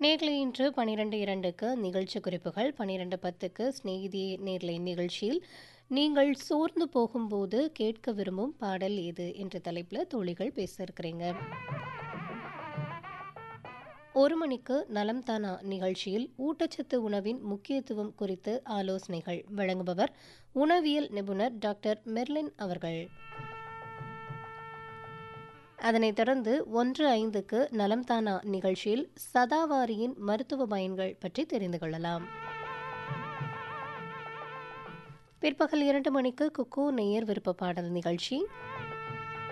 நேர்லை இன்று 12:02க்கு நிகழ்ச்சி குறிப்புகள், 12:10க்கு சிநேகிதியே நேர்லை நிகழ்ச்சியில் நீங்கள் சோர்ந்து போகும்போது கேட்க விரும்பும் பாடல் எது என்ற தலைப்பில் தோழிகள் பேச இருக்கிறீங்க. 1 மணிக்கு நலம் தானா நிகழ்ச்சியில் ஊட்டச்சத்து உணவின் முக்கியத்துவம் குறித்து ஆலோசனைகள் வழங்குபவர் உணவியல் நிபுணர் டாக்டர் மெர்லின் அவர்கள். அதனைத் தொடர்ந்து 1:05க்கு நலம் தானா நிகழ்ச்சியில் சதாவாரியின் மருத்துவ பயன்கள் பற்றி தெரிந்து கொள்ளலாம். பிற்பகல் 2 மணிக்கு குக்கு நேயர் விருப்ப பாடல் நிகழ்ச்சி.